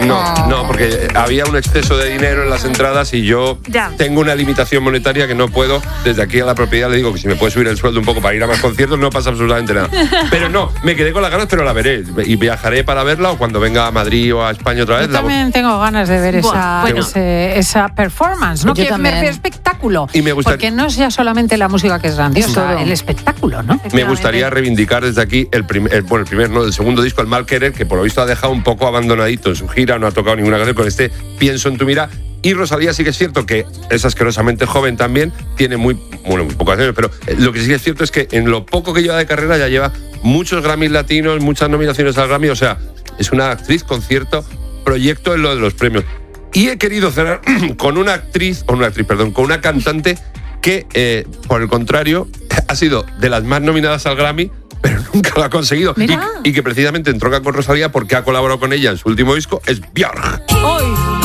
No, porque había un exceso de dinero en las entradas y yo tengo una limitación monetaria que no puedo. Desde aquí a la propiedad le digo que si me puede subir el sueldo un poco para ir a más conciertos no pasa absolutamente nada. Pero no, me quedé con las ganas, pero la veré. Y viajaré para verla o cuando venga a Madrid o a España otra vez. Yo también tengo ganas de ver esa performance, ¿no? Que me refiero espectáculo. Y me gustaría, porque no es ya solamente la música que es grandiosa, el espectáculo, ¿no? Me gustaría reivindicar desde aquí el segundo disco, El Mal Querer, que por lo visto ha dejado un poco abandonadito en su gira, no ha tocado ninguna canción con este Pienso en tu mira. Y Rosalía sí que es cierto que es asquerosamente joven también, tiene muy pocas canciones, pero lo que sí es cierto es que en lo poco que lleva de carrera ya lleva muchos Grammys latinos, muchas nominaciones al Grammy, o sea, es una actriz con cierto proyecto en lo de los premios. Y he querido cerrar con con una cantante que, por el contrario, ha sido de las más nominadas al Grammy, pero nunca lo ha conseguido. Y que precisamente entronca con Rosalía porque ha colaborado con ella en su último disco, es Björk.